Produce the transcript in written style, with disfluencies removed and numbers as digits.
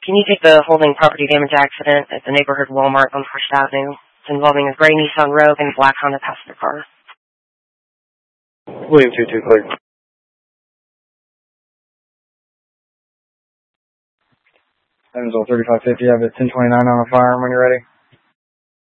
Can you take the holding property damage accident at the neighborhood Walmart on First Avenue? It's involving a gray Nissan Rogue and a black Honda passenger car. William 22 clear. Evansville 3550, I have a 1029 on a firearm when you're ready.